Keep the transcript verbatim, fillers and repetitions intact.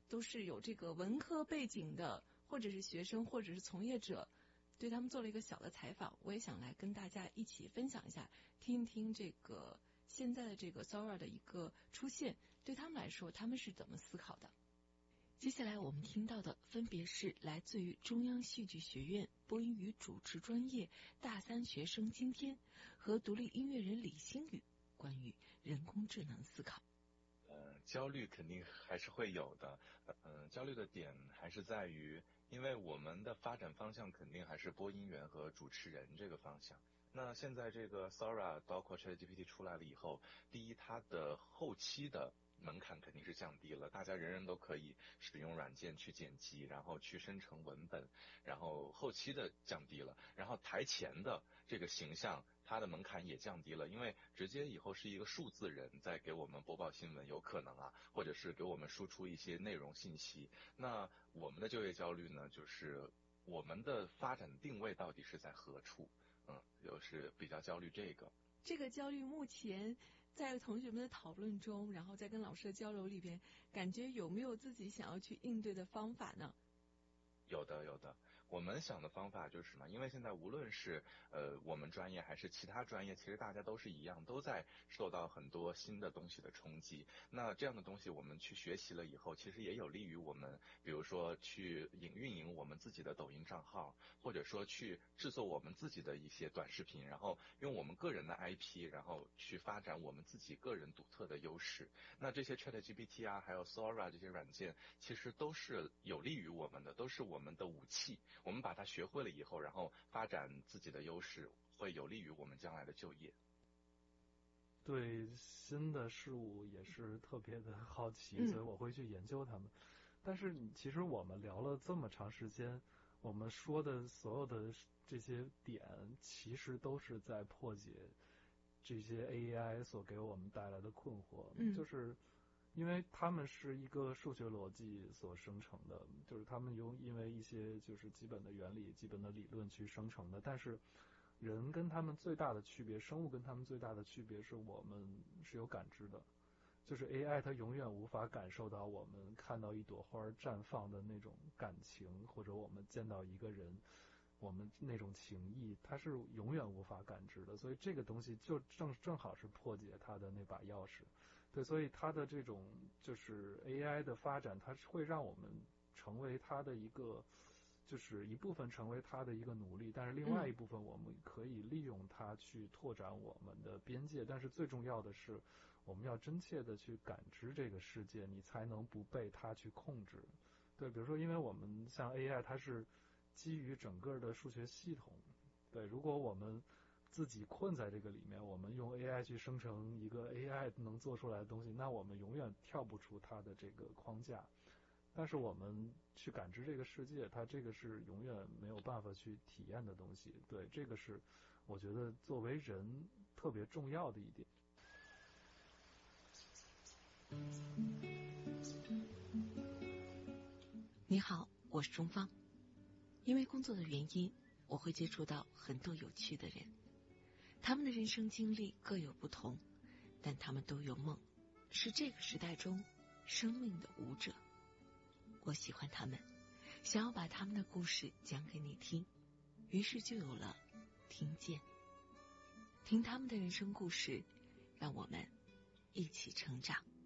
都是有这个文科背景的，或者是学生，或者是从业者，对他们做了一个小的采访。我也想来跟大家一起分享一下，听一听这个现在的这个 Sora 的一个出现，对他们来说他们是怎么思考的。接下来我们听到的分别是来自于中央戏剧学院播音与主持专业大三学生今天和独立音乐人李星宇关于人工智能思考。 呃，焦虑肯定还是会有的，嗯、呃，焦虑的点还是在于，因为我们的发展方向肯定还是播音员和主持人这个方向。那现在这个 Sora 包括 ChatGPT 出来了以后，第一，它的后期的门槛肯定是降低了，大家人人都可以使用软件去剪辑，然后去生成文本，然后后期的降低了，然后台前的这个形象它的门槛也降低了，因为直接以后是一个数字人在给我们播报新闻，有可能啊，或者是给我们输出一些内容信息。那我们的就业焦虑呢，就是我们的发展定位到底是在何处？嗯，就是比较焦虑这个。 这个焦虑目前在同学们的讨论中，然后在跟老师的交流里边，感觉有没有自己想要去应对的方法呢？ 有的有的，我们想的方法就是什么？因为现在无论是呃我们专业还是其他专业，其实大家都是一样，都在受到很多新的东西的冲击。那这样的东西我们去学习了以后，其实也有利于我们，比如说去营运营我们自己的抖音账号，或者说去制作我们自己的一些短视频，然后用我们个人的 I P， 然后去发展我们自己个人独特的优势。那这些 ChatGPT 啊，还有 Sora 这些软件，其实都是有利于我们的，都是我们我们的武器，我们把它学会了以后，然后发展自己的优势，会有利于我们将来的就业。 对新的事物也是特别的好奇， 嗯、 所以我会去研究它们。但是其实我们聊了这么长时间，我们说的所有的这些点，其实都是在破解这些 A I 所给我们带来的困惑， 嗯、 就是因为他们是一个数学逻辑所生成的，就是他们用因为一些就是基本的原理、基本的理论去生成的，但是人跟他们最大的区别，生物跟他们最大的区别是我们是有感知的，就是 A I 它永远无法感受到我们看到一朵花绽放的那种感情，或者我们见到一个人我们那种情谊，它是永远无法感知的，所以这个东西就正正好是破解它的那把钥匙。对，所以它的这种就是 A I 的发展，它会让我们成为它的一个，就是一部分成为它的一个奴隶，但是另外一部分我们可以利用它去拓展我们的边界。但是最重要的是，我们要真切的去感知这个世界，你才能不被它去控制。对，比如说，因为我们像 A I， 它是基于整个的数学系统。对，如果我们自己困在这个里面，我们用 A I 去生成一个 A I 能做出来的东西，那我们永远跳不出它的这个框架。但是我们去感知这个世界，它这个是永远没有办法去体验的东西。对，这个是我觉得作为人特别重要的一点。 你好，我是钟芳。因为工作的原因，我会接触到很多有趣的人，他们的人生经历各有不同，但他们都有梦，是这个时代中生命的舞者。我喜欢他们，想要把他们的故事讲给你听，于是就有了听见。听他们的人生故事，让我们一起成长。